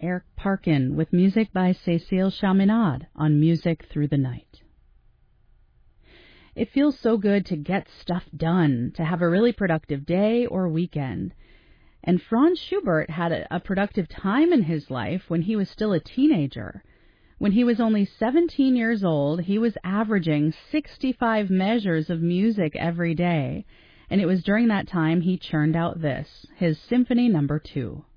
Eric Parkin with music by Cécile Chaminade on Music Through the Night. It feels so good to get stuff done, to have a really productive day or weekend. And Franz Schubert had a productive time in his life when he was still a teenager. When he was only 17 years old, he was averaging 65 measures of music every day, and it was during that time he churned out this, his Symphony No. 2.